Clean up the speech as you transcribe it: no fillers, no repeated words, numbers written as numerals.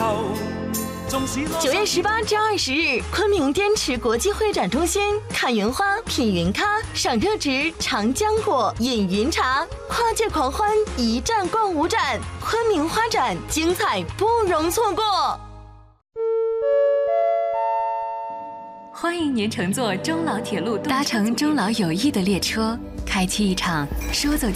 9月18至20日，昆明滇池国际会展中心看云花、品云咖、赏热植、尝浆果、饮云茶，跨界狂欢，一站逛5展，昆明花展精彩不容错过。 欢迎您乘坐中老铁路，搭乘中老友谊的列车，开启一场说走